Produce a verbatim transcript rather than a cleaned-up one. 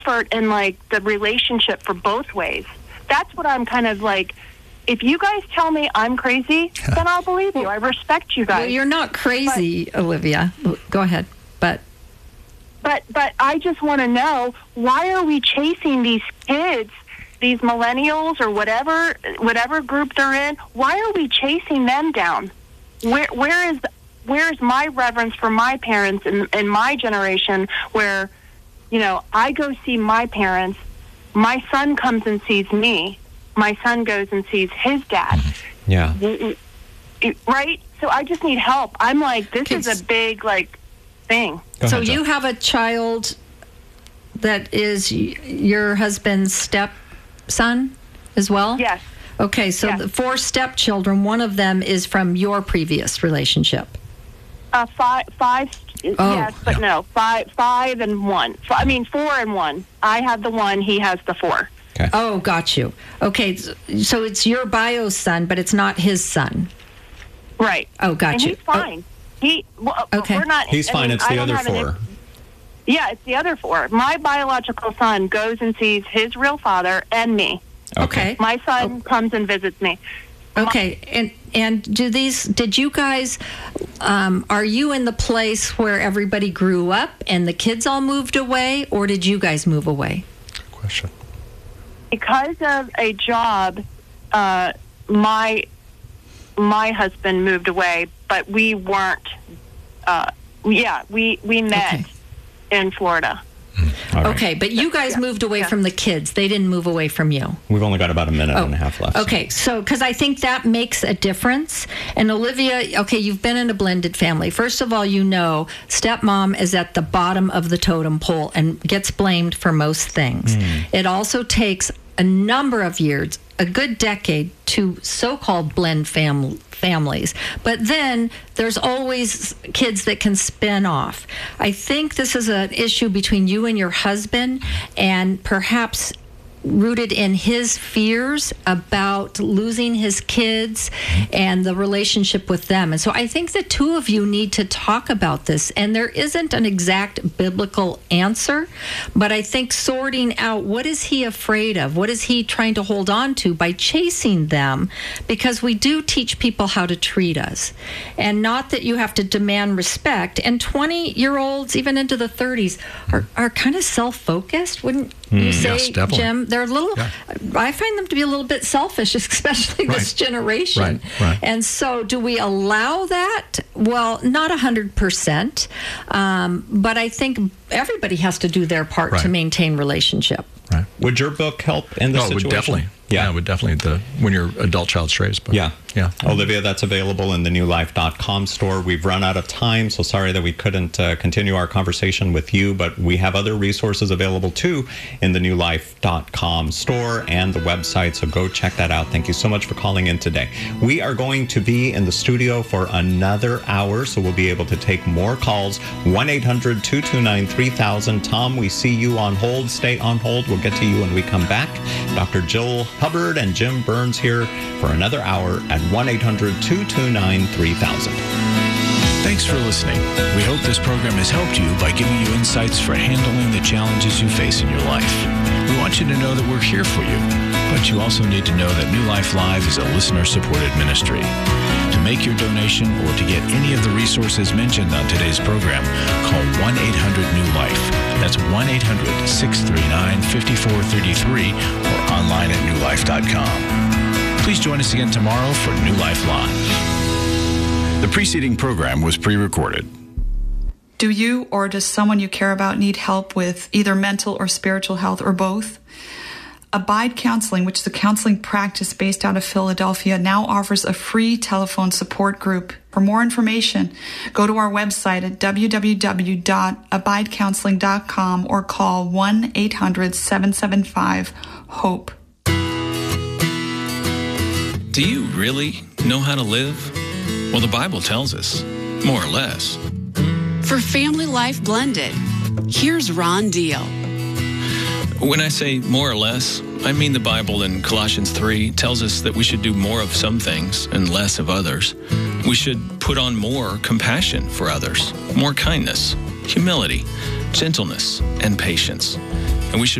effort in, like, the relationship for both ways. That's what I'm kind of like, if you guys tell me I'm crazy, then I'll believe you. I respect you guys. Well, you're not crazy, but, Olivia. Go ahead. But but but I just want to know, why are we chasing these kids, these millennials or whatever whatever group they're in? Why are we chasing them down? Where where is where is my reverence for my parents in, in my generation, where, you know, I go see my parents, my son comes and sees me, my son goes and sees his dad. Yeah. Right? So I just need help. I'm like, this Kids. is a big, like, thing. Go so ahead, you Joe. have a child that is y- your husband's stepson as well? Yes. Okay, so Yes. the four stepchildren, one of them is from your previous relationship. Uh, five, five, Oh, yes, but yeah. no, five, five and one. F- I mean, four and one. I have the one, he has the four. Okay. Oh, got you. Okay, so it's your bio son, but it's not his son. Right. Oh, got and you. he's fine. He, well, Okay. we're not. He's I fine. mean, It's I the don't other have any- four. Yeah, it's the other four. My biological son goes and sees his real father and me. Okay. My son comes and visits me. Okay, and and do these? Did you guys? Um, are you in the place where everybody grew up and the kids all moved away, or did you guys move away? Good question. Because of a job, uh, my my husband moved away, but we weren't. Uh, yeah, we we met Okay. in Florida. All right. Okay, but you guys Yeah. moved away Yeah. from the kids. They didn't move away from you. We've only got about a minute and a half left. Okay, so because I think that makes a difference. And Olivia, okay, you've been in a blended family. First of all, you know stepmom is at the bottom of the totem pole and gets blamed for most things. It also takes a number of years, a good decade, to so-called blend fam- families. But then there's always kids that can spin off. I think this is an issue between you and your husband, and perhaps rooted in his fears about losing his kids and the relationship with them. And so I think the two of you need to talk about this. And there isn't an exact biblical answer, but I think sorting out what is he afraid of? What is he trying to hold on to by chasing them? Because we do teach people how to treat us. And not that you have to demand respect. And twenty-year-olds, even into the thirties, are, are kind of self-focused, wouldn't you say, yes, definitely. Jim? They're a little, Yeah. I find them to be a little bit selfish, especially this Right. generation. Right, right. And so do we allow that? Well, not one hundred percent. Um, but I think everybody has to do their part Right. to maintain relationship. Right. Would your book help in this No, it would situation? definitely. Yeah. Yeah, it would definitely. The when your adult child strays. But Yeah. yeah. Olivia, that's available in the new life dot com store. We've run out of time, so sorry that we couldn't uh, continue our conversation with you, but we have other resources available too in the new life dot com store and the website, so go check that out. Thank you so much for calling in today. We are going to be in the studio for another hour, so we'll be able to take more calls. one eight hundred two two nine three thousand. Tom, we see you on hold. Stay on hold. We'll get to you when we come back. Doctor Jill Hubbard and Jim Burns here for another hour at one eight hundred two two nine three thousand. Thanks for listening. We hope this program has helped you by giving you insights for handling the challenges you face in your life. We want you to know that we're here for you, but you also need to know that New Life Live is a listener-supported ministry. To make your donation or to get any of the resources mentioned on today's program, call one eight hundred new life. That's one eight hundred six three nine five four three three or online at new life dot com. Please join us again tomorrow for New Life Live. The preceding program was pre-recorded. Do you or does someone you care about need help with either mental or spiritual health or both? Abide Counseling, which is a counseling practice based out of Philadelphia, now offers a free telephone support group. For more information, go to our website at w w w dot abide counseling dot com or call one eight hundred seven seven five HOPE. Do you really know how to live? Well, the Bible tells us, more or less. For Family Life Blended, here's Ron Deal. When I say more or less, I mean the Bible in Colossians three tells us that we should do more of some things and less of others. We should put on more compassion for others, more kindness, humility, gentleness, and patience. and we should